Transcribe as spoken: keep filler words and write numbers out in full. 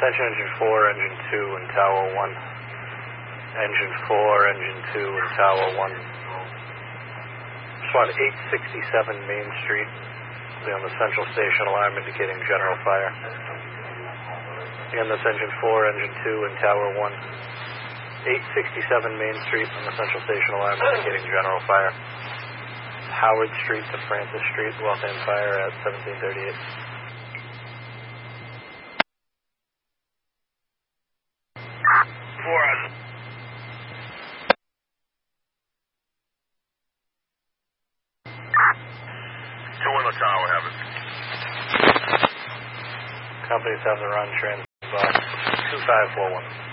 Attention engine four, engine two, and tower one. Engine four, engine two, and tower one. Swan eight sixty-seven Main Street. Be on the central station alarm indicating general fire. Again, that's engine four, engine two, and tower one. eight sixty-seven Main Street on the central station alarm indicating general fire. Howard Street to Francis Street, Waltham Fire at seventeen thirty-eight. Four. Two in the tower, have it. Companies have the run trans box two five four one.